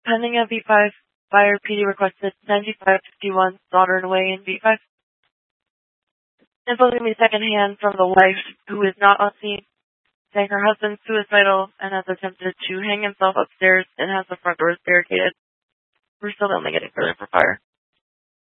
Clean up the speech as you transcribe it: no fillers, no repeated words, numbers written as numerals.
Pending a B5, buyer PD requested 9551 Daughter Way in B5. Info gave me secondhand from the wife, who is not on scene, saying her husband's suicidal and has attempted to hang himself upstairs and has the front doors barricaded. We're still only getting further for fire.